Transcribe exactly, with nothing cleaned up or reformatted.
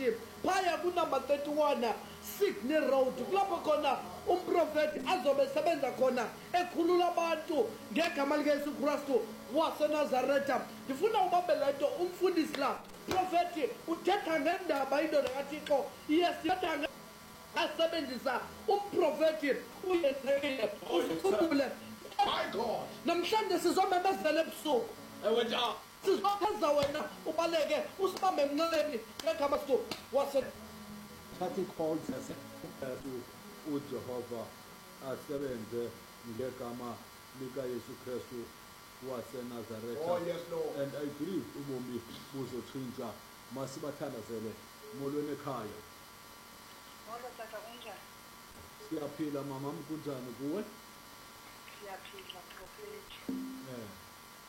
phakathi phaya kunumber thirty-one Sydney Road kulapho khona umprofeti azobe sebenza khona ekhulula abantu ngegama likaYesu Kristu waseNazaretha. Ndifuna ubambe lento umfundisi la profeti uthetha ngendaba indoda kaThixo iyesithetha asebenzisa umprofeti uyenzekile usikhulule. My God. Namhlanje sizomemezela ebusuku Ewe njalo. sizopheza wena ubaleke usibambe emnqeleni ngegama likaYesu wase thathi calls esethu uJehova asebenze ngegama likaYesu Kristu waseNazaretha. Oh, yes, Lord. And I believe ubomi buzotshintsha masibathandazele molweni ekhaya. Molo tata kunjani? Siyaphila mama, kunjani kuwe? Siyaphila profeti. Eh